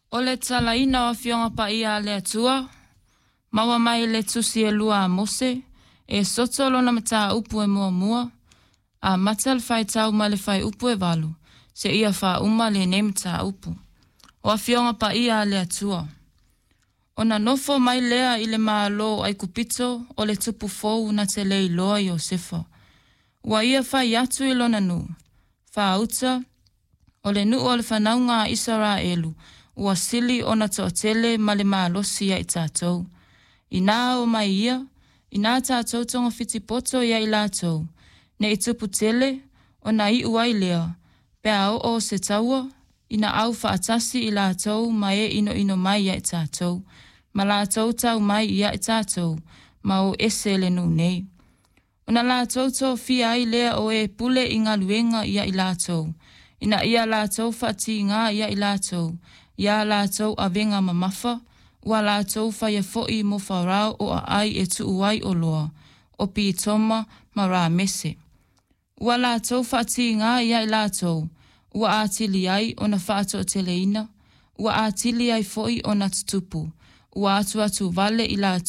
O le talaina o fionga pa ia le atua, maua mai le tusi e lua a mose, e soto lona mata upu e mua mua, a matal fai tau ma le fai upu e valu, se ia fa uma le nemta upu. O a fionga pa ia le atua. O na nofo mai lea i le maalo ai kupito o le tupu fou na te lei loa i o sefo. Ua ia fai atu i lona nu. Fa uta, o le nu o le whanaunga Israelu, ua sili o na toa tele ma le maalosi ia i tātou. I nā o mai ia, i nā tātou tonga fitipoto ia i lātou. Ne i tupu tele, o na i uai lea, pea o se taua, i na au whaatasi i lātou ma e ino mai ia i tātou. Ma lātou tau mai ia i tātou, ma o ese le nu nei. O na lātou tō fia ai lea o e pule i ngā luenga ia i lātou. Ina ia lātou whati ngā ia i lātou. Ia lātou a venga mamafa, ua lātou whaia foi mo whaurau o a ai e tu uai o loa, o pi toma ma rā mese. Ua lātou whati ngā ia i lātou, ua ātili ai o na whātou teleina, ua ātili ai foi o na tutupu, ua atu vale i lātou.